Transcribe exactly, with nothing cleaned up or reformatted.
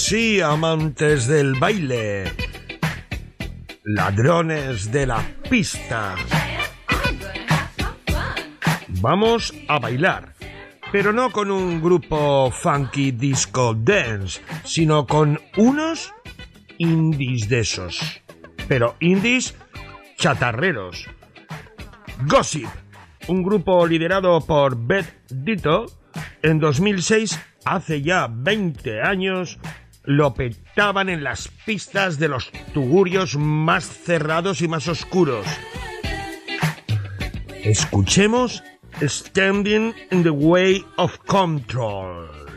sí, amantes del baile, ladrones de la pista. Vamos a bailar, pero no con un grupo funky disco dance, sino con unos indies de esos. Pero indies chatarreros. Gossip, un grupo liderado por Beth Ditto, en dos mil seis, hace ya veinte años, lo petaban en las pistas de los tugurios más cerrados y más oscuros. Escuchemos Standing in the Way of Control.